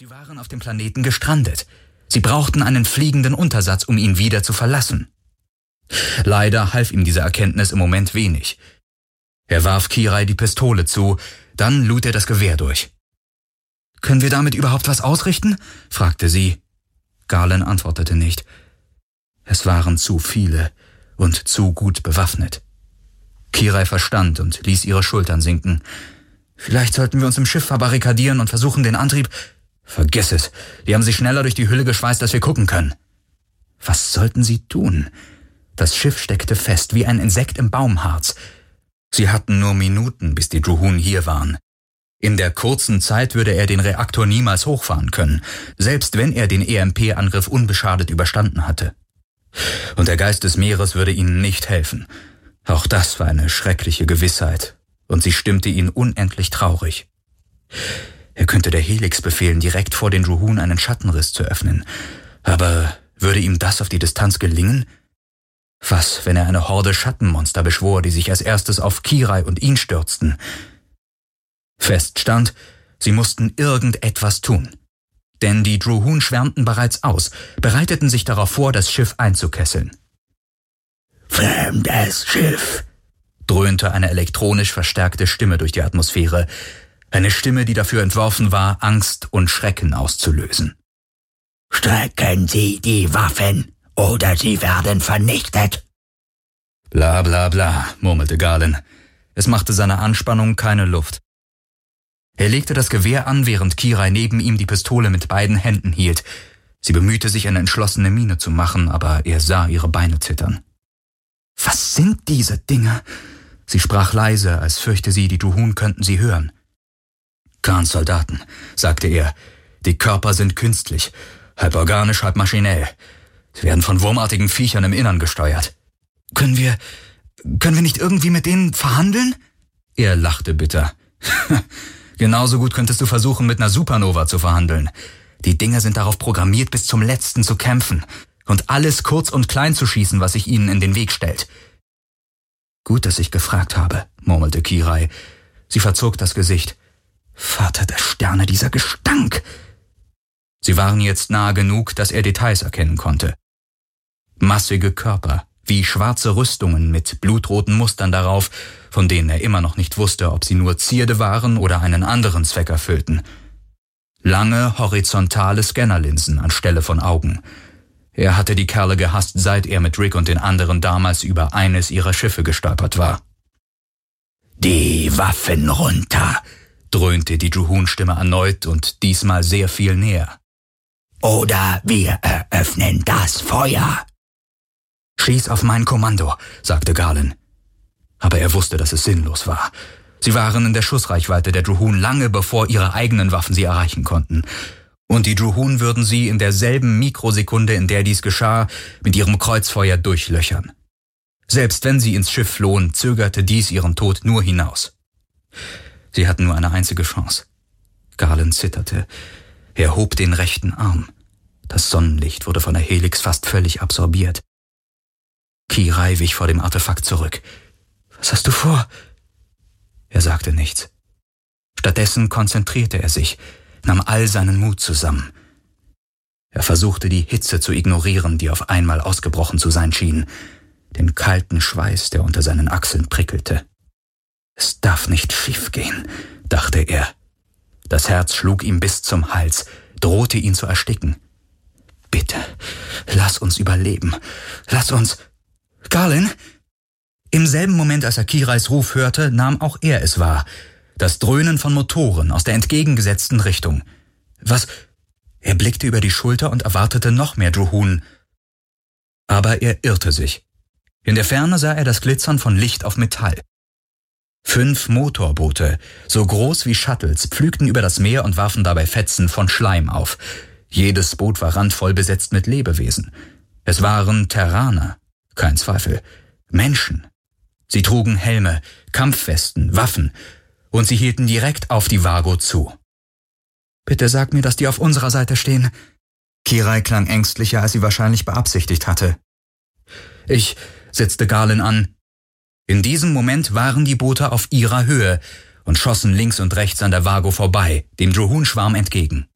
Sie waren auf dem Planeten gestrandet. Sie brauchten einen fliegenden Untersatz, um ihn wieder zu verlassen. Leider half ihm diese Erkenntnis im Moment wenig. Er warf Kirai die Pistole zu, dann lud er das Gewehr durch. »Können wir damit überhaupt was ausrichten?« fragte sie. Galen antwortete nicht. Es waren zu viele und zu gut bewaffnet. Kirai verstand und ließ ihre Schultern sinken. »Vielleicht sollten wir uns im Schiff verbarrikadieren und versuchen, den Antrieb...« »Vergiss es, die haben sich schneller durch die Hülle geschweißt, als wir gucken können.« Was sollten sie tun? Das Schiff steckte fest wie ein Insekt im Baumharz. Sie hatten nur Minuten, bis die Druhun hier waren. In der kurzen Zeit würde er den Reaktor niemals hochfahren können, selbst wenn er den EMP-Angriff unbeschadet überstanden hatte. Und der Geist des Meeres würde ihnen nicht helfen. Auch das war eine schreckliche Gewissheit, und sie stimmte ihn unendlich traurig. Er könnte der Helix befehlen, direkt vor den Druhun einen Schattenriss zu öffnen. Aber würde ihm das auf die Distanz gelingen? Was, wenn er eine Horde Schattenmonster beschwor, die sich als erstes auf Kirai und ihn stürzten? Fest stand, sie mussten irgendetwas tun. Denn die Druhun schwärmten bereits aus, bereiteten sich darauf vor, das Schiff einzukesseln. »Fremdes Schiff«, dröhnte eine elektronisch verstärkte Stimme durch die Atmosphäre. Eine Stimme, die dafür entworfen war, Angst und Schrecken auszulösen. »Strecken Sie die Waffen, oder sie werden vernichtet.« »Bla bla bla«, murmelte Galen. Es machte seiner Anspannung keine Luft. Er legte das Gewehr an, während Kirai neben ihm die Pistole mit beiden Händen hielt. Sie bemühte sich, eine entschlossene Miene zu machen, aber er sah ihre Beine zittern. »Was sind diese Dinge?« Sie sprach leise, als fürchte sie, die Druhun könnten sie hören. »Khans Soldaten«, sagte er. »Die Körper sind künstlich, halb organisch, halb maschinell. Sie werden von wurmartigen Viechern im Innern gesteuert.« Können wir nicht irgendwie mit denen verhandeln?« Er lachte bitter. »Genauso gut könntest du versuchen, mit einer Supernova zu verhandeln. Die Dinger sind darauf programmiert, bis zum Letzten zu kämpfen und alles kurz und klein zu schießen, was sich ihnen in den Weg stellt.« »Gut, dass ich gefragt habe«, murmelte Kirai. Sie verzog das Gesicht. »Vater der Sterne, dieser Gestank!« Sie waren jetzt nahe genug, dass er Details erkennen konnte. Massige Körper, wie schwarze Rüstungen mit blutroten Mustern darauf, von denen er immer noch nicht wusste, ob sie nur Zierde waren oder einen anderen Zweck erfüllten. Lange, horizontale Scannerlinsen anstelle von Augen. Er hatte die Kerle gehasst, seit er mit Rick und den anderen damals über eines ihrer Schiffe gestolpert war. »Die Waffen runter«, dröhnte die Druhun-Stimme erneut und diesmal sehr viel näher. »Oder wir eröffnen das Feuer.« »Schieß auf mein Kommando«, sagte Galen. Aber er wusste, dass es sinnlos war. Sie waren in der Schussreichweite der Druhun lange bevor ihre eigenen Waffen sie erreichen konnten. Und die Druhun würden sie in derselben Mikrosekunde, in der dies geschah, mit ihrem Kreuzfeuer durchlöchern. Selbst wenn sie ins Schiff flohen, zögerte dies ihren Tod nur hinaus. Sie hatten nur eine einzige Chance. Galen zitterte. Er hob den rechten Arm. Das Sonnenlicht wurde von der Helix fast völlig absorbiert. Kirai wich vor dem Artefakt zurück. »Was hast du vor?« Er sagte nichts. Stattdessen konzentrierte er sich, nahm all seinen Mut zusammen. Er versuchte, die Hitze zu ignorieren, die auf einmal ausgebrochen zu sein schien, den kalten Schweiß, der unter seinen Achseln prickelte. »Es darf nicht schiefgehen«, dachte er. Das Herz schlug ihm bis zum Hals, drohte ihn zu ersticken. »Bitte, lass uns überleben. Lass uns...« »Galen?« Im selben Moment, als er Kirais Ruf hörte, nahm auch er es wahr. Das Dröhnen von Motoren aus der entgegengesetzten Richtung. Was? Er blickte über die Schulter und erwartete noch mehr Druhun. Aber er irrte sich. In der Ferne sah er das Glitzern von Licht auf Metall. 5 Motorboote, so groß wie Shuttles, pflügten über das Meer und warfen dabei Fetzen von Schleim auf. Jedes Boot war randvoll besetzt mit Lebewesen. Es waren Terraner, kein Zweifel, Menschen. Sie trugen Helme, Kampfwesten, Waffen und sie hielten direkt auf die Vago zu. »Bitte sag mir, dass die auf unserer Seite stehen.« Kirai klang ängstlicher, als sie wahrscheinlich beabsichtigt hatte. »Ich«, setzte Galen an. In diesem Moment waren die Boote auf ihrer Höhe und schossen links und rechts an der Vago vorbei, dem Druhun-Schwarm entgegen.